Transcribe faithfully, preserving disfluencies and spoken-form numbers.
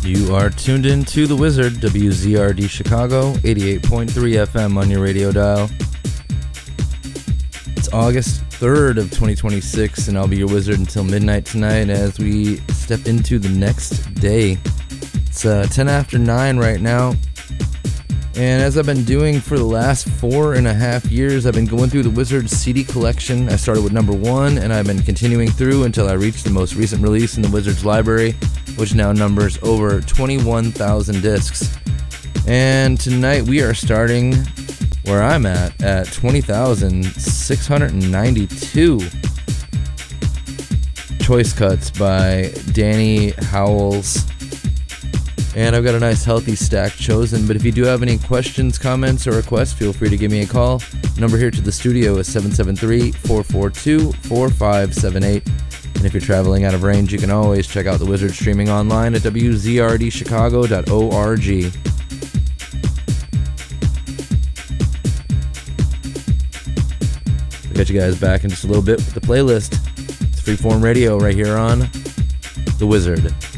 You are tuned in to The Wizard, W Z R D Chicago, eighty-eight point three F M on your radio dial. It's August third of twenty twenty-six, and I'll be your wizard until midnight tonight as we step into the next day. It's uh, ten after nine right now, and as I've been doing for the last four and a half years, I've been going through the Wizard C D collection. I started with number one, and I've been continuing through until I reached the most recent release in the Wizard's library, which now numbers over twenty-one thousand discs. And tonight we are starting where I'm at, at twenty thousand six hundred ninety-two. Choice cuts by Danny Howells. And I've got a nice healthy stack chosen, but if you do have any questions, comments, or requests, feel free to give me a call. Number here to the studio is seven seven three, four four two, four five seven eight. And if you're traveling out of range, you can always check out the Wizard streaming online at w z r d chicago dot org. We'll get you guys back in just a little bit with the playlist. It's Freeform Radio right here on The Wizard.